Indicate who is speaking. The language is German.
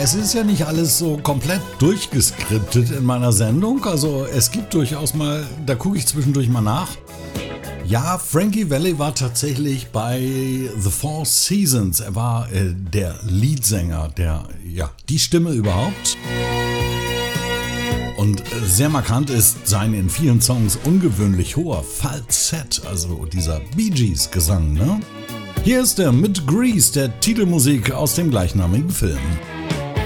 Speaker 1: Es ist ja nicht alles so komplett durchgeskriptet in meiner Sendung, also es gibt durchaus mal, da gucke ich zwischendurch mal nach. Ja, Frankie Valli war tatsächlich bei The Four Seasons. Er war der Leadsänger, die Stimme überhaupt. Und sehr markant ist sein in vielen Songs ungewöhnlich hoher Falsett, also dieser Bee Gees Gesang, ne? Hier ist er mit Grease, der Titelmusik aus dem gleichnamigen Film.